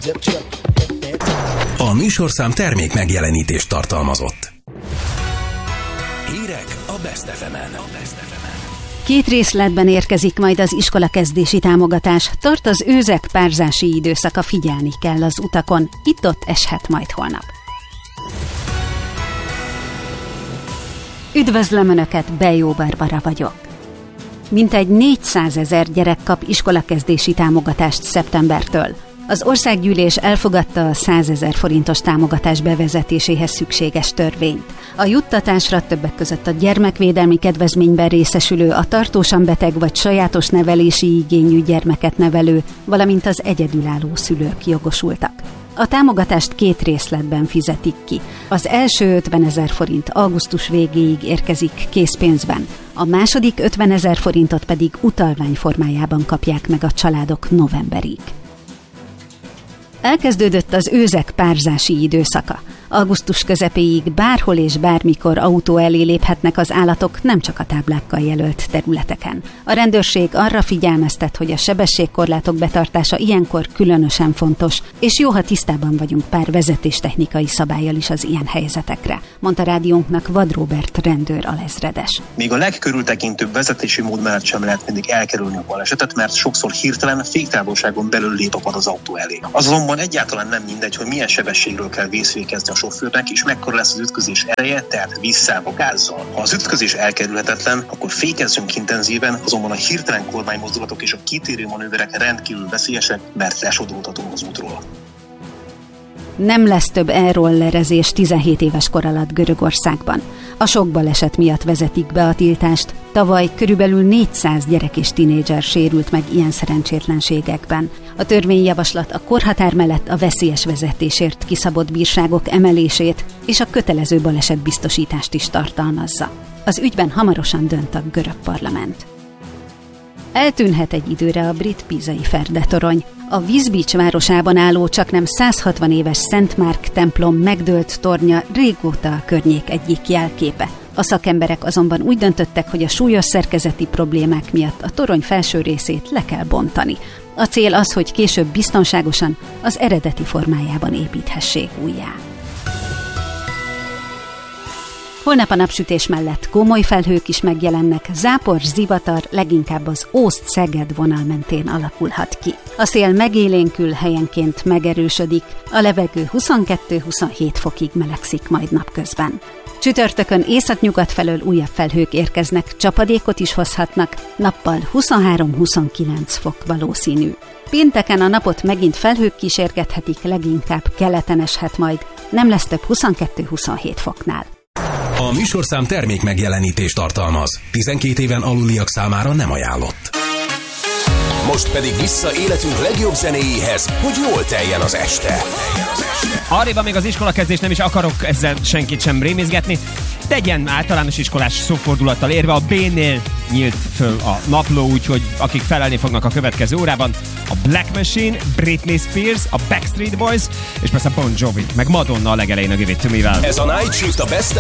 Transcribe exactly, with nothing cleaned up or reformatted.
A műsorszám termék megjelenítést tartalmazott. Hírek a Best ef emen. Két részletben érkezik majd az iskolakezdési támogatás. Tart az őzek párzási időszaka, figyelni kell az utakon. Itt-ott eshet majd holnap. Üdvözlöm Önöket, Bejó Barbara vagyok. Mintegy négyszázezer gyerek kap iskolakezdési támogatást szeptembertől. Az országgyűlés elfogadta a százezer forintos támogatás bevezetéséhez szükséges törvényt. A juttatásra többek között a gyermekvédelmi kedvezményben részesülő, a tartósan beteg vagy sajátos nevelési igényű gyermeket nevelő, valamint az egyedülálló szülők jogosultak. A támogatást két részletben fizetik ki. Az első ötvenezer forint augusztus végéig érkezik készpénzben, a második ötvenezer forintot pedig utalvány formájában kapják meg a családok novemberig. Elkezdődött az őzek párzási időszaka. Augusztus közepéig bárhol és bármikor autó elé léphetnek az állatok, nem csak a táblákkal jelölt területeken. A rendőrség arra figyelmeztet, hogy a sebességkorlátok betartása ilyenkor különösen fontos, és jó, ha tisztában vagyunk pár vezetéstechnikai szabállyal is az ilyen helyzetekre, mondta rádiónknak Vad Róbert rendőr alezredes. Még a legkörültekintőbb vezetési mód mellett sem lehet mindig elkerülni a balesetet, mert sokszor hirtelen féktávolságon belül lép a vad az autó elé. Az azonban egyáltalán nem mindegy, hogy milyen sebességről kell vészfékezni a sofőrnek, és mekkora lesz az ütközés ereje, tehát visszába gázzal. Ha az ütközés elkerülhetetlen, akkor fékezzünk intenzíven, azonban a hirtelen kormánymozdulatok és a kitérő manőverek rendkívül veszélyesek, mert lesodródhatunk az útról. Nem lesz több e-rollerezés tizenhét éves kor alatt Görögországban. A sok baleset miatt vezetik be a tiltást. Tavaly körülbelül négyszáz gyerek és tinédzser sérült meg ilyen szerencsétlenségekben. A törvényjavaslat a korhatár mellett a veszélyes vezetésért kiszabott bírságok emelését és a kötelező balesetbiztosítást is tartalmazza. Az ügyben hamarosan dönt a görög parlament. Eltűnhet egy időre a brit pízai Ferdetorony. A Wisbech városában álló csaknem száz hatvan éves Szent Márk templom megdőlt tornya régóta a környék egyik jelképe. A szakemberek azonban úgy döntöttek, hogy a súlyos szerkezeti problémák miatt a torony felső részét le kell bontani. A cél az, hogy később biztonságosan az eredeti formájában építhessék újjá. Holnap a napsütés mellett komoly felhők is megjelennek, zápor, zivatar leginkább az Ószd-Szeged vonal mentén alakulhat ki. A szél megélénkül, helyenként megerősödik, a levegő huszonkettő-huszonhét fokig melegszik majd napközben. Csütörtökön északnyugat felől újabb felhők érkeznek, csapadékot is hozhatnak, nappal huszonhárom-huszonkilenc fok valószínű. Pénteken a napot megint felhők kísérgethetik, leginkább keleten eshet majd, nem lesz több huszonkettő-huszonhét foknál. A műsorszám termék megjelenítést tartalmaz. tizenkét éven aluliak számára nem ajánlott. Most pedig vissza életünk legjobb zenéjéhez, hogy jól teljen az este. Arrébb még az iskolakezdés, nem is akarok ezzel senkit sem rémizgetni, de egy ilyen általános iskolás szófordulattal érve a B-nél nyílt föl a napló, úgyhogy akik felelni fognak a következő órában, a Black Machine, Britney Spears, a Backstreet Boys, és persze Bon Jovi, meg Madonna a legelején a Give It To Me-vel. Ez a Night Shift a Best